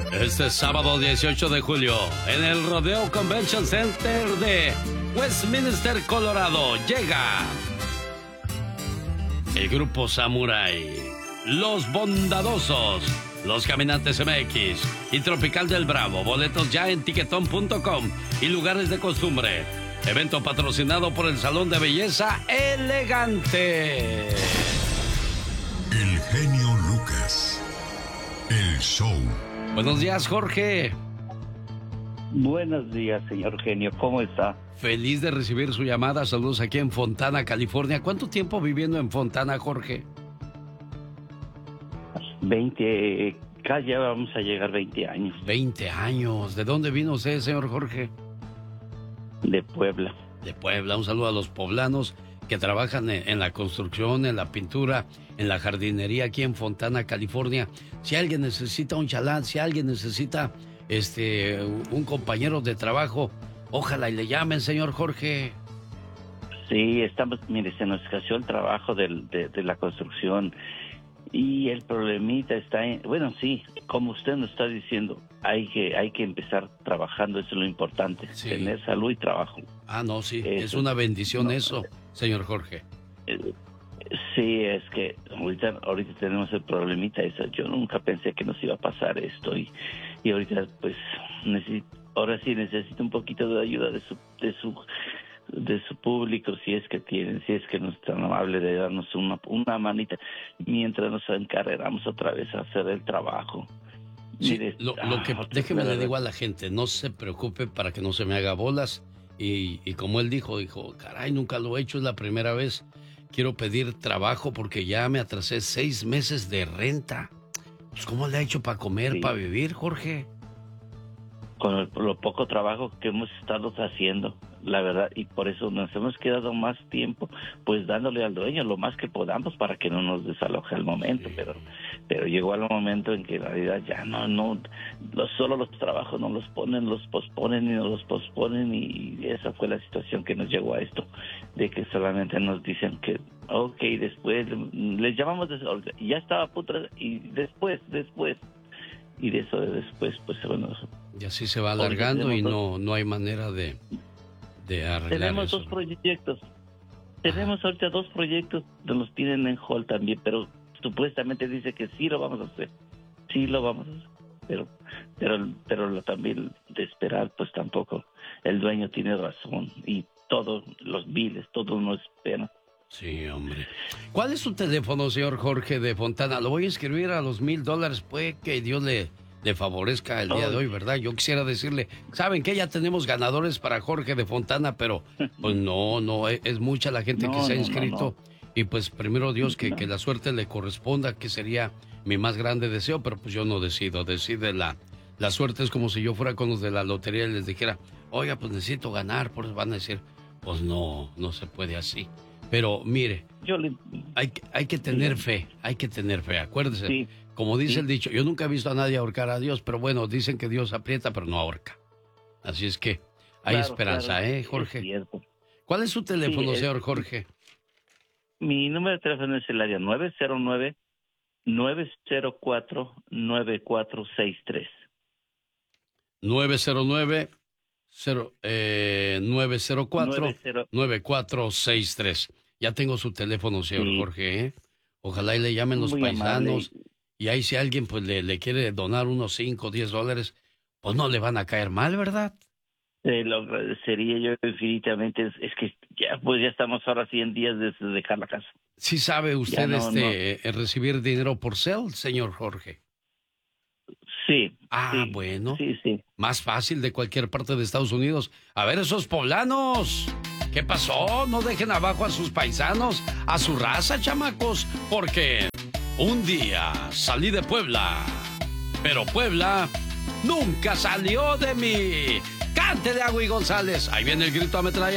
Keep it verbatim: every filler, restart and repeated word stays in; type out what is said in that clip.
Este sábado dieciocho de julio, en el Rodeo Convention Center de Westminster, Colorado, llega el grupo Samurai, Los Bondadosos, Los Caminantes M X y Tropical del Bravo. Boletos ya en tiquetón punto com y lugares de costumbre. Evento patrocinado por el Salón de Belleza Elegante. El genio Lucas. El show. Buenos días, Jorge. Buenos días, señor genio. ¿Cómo está? Feliz de recibir su llamada. Saludos aquí en Fontana, California. ¿Cuánto tiempo viviendo en Fontana, Jorge? veinte, casi ya vamos a llegar veinte años. veinte años. ¿De dónde vino usted, señor Jorge? De Puebla. De Puebla. Un saludo a los poblanos que trabajan en, en la construcción, en la pintura, en la jardinería aquí en Fontana, California. Si alguien necesita un chalán, si alguien necesita este un compañero de trabajo, ojalá y le llamen, señor Jorge. Sí, estamos, mire, se nos escaseó el trabajo del, de, de la construcción y el problemita está en, bueno, sí, como usted nos está diciendo, hay que hay que empezar trabajando, eso es lo importante, sí. Tener salud y trabajo. Ah, no, sí, eso, es una bendición no, eso, señor Jorge. Eh, sí, es que ahorita, ahorita tenemos el problemita eso, yo nunca pensé que nos iba a pasar esto y, y ahorita pues necesito, ahora sí necesito un poquito de ayuda de su, de su de su público, si es que tienen, si es que no es tan amable de darnos una, una manita mientras nos encarregamos otra vez a hacer el trabajo. Sí, Mire, lo, lo que, ah, déjeme le digo a la gente, no se preocupe para que no se me haga bolas y, y como él dijo, dijo, caray, nunca lo he hecho, es la primera vez, quiero pedir trabajo porque ya me atrasé seis meses de renta. Pues ¿cómo le ha hecho para comer, sí. para vivir, Jorge? Con el, lo poco trabajo que hemos estado haciendo, la verdad, y por eso nos hemos quedado más tiempo, pues dándole al dueño lo más que podamos para que no nos desaloje al momento, sí. pero pero llegó al momento en que en realidad ya no, no, los, solo los trabajos no los ponen, los posponen y no los posponen, y esa fue la situación que nos llegó a esto, de que solamente nos dicen que, ok, después, les llamamos, de, ya estaba a punto, y después, después, y de eso de después, pues bueno. Y así se va alargando y no, no hay manera de, de arreglar Tenemos eso. dos proyectos. Tenemos ahorita dos proyectos que nos tienen en hold también, pero supuestamente dice que sí lo vamos a hacer. Sí lo vamos a hacer. Pero, pero, pero lo, también de esperar, pues tampoco. El dueño tiene razón y todos los biles, todo nos espera. Sí, hombre. ¿Cuál es su teléfono, señor Jorge de Fontana? Lo voy a escribir a los mil dólares, pues que Dios le, le favorezca el día de hoy, ¿verdad? Yo quisiera decirle, ¿saben qué? Ya tenemos ganadores para Jorge de Fontana, pero pues no, no, es, es mucha la gente no, que se ha inscrito. No, no, no. Y pues primero Dios que, no. que la suerte le corresponda, que sería mi más grande deseo, pero pues yo no decido, decide la, la suerte. Es como si yo fuera con los de la lotería y les dijera, oiga, pues necesito ganar, por eso van a decir, pues no, no se puede así. Pero mire, yo le... hay, hay que tener fe, hay que tener fe, acuérdese. Sí. Como dice sí. el dicho, yo nunca he visto a nadie ahorcar a Dios, pero bueno, dicen que Dios aprieta, pero no ahorca. Así es que hay claro, esperanza, claro. ¿eh, Jorge? Es ¿Cuál es su teléfono, sí, señor es... Jorge? Mi número de teléfono es el área nueve cero nueve, nueve cero cuatro, nueve cuatro seis tres. nueve cero nueve, nueve cero cuatro, nueve cuatro seis tres. Ya tengo su teléfono, señor sí. Jorge, ¿eh? Ojalá y le llamen los Muy paisanos. Amable. Y ahí si alguien pues le, le quiere donar unos cinco o diez dólares, pues no le van a caer mal, ¿verdad? Eh, lo agradecería yo infinitamente. Es, es que ya pues ya estamos ahora cien días de dejar la casa. ¿Sí sabe usted no, este no. recibir dinero por Zelle, señor Jorge? Sí. Ah, sí, bueno. Sí, sí. Más fácil de cualquier parte de Estados Unidos. A ver, esos poblanos, ¿qué pasó? No dejen abajo a sus paisanos, a su raza, chamacos, porque un día salí de Puebla, pero Puebla nunca salió de mí. Cante de Agui González. Ahí viene el grito ametralla.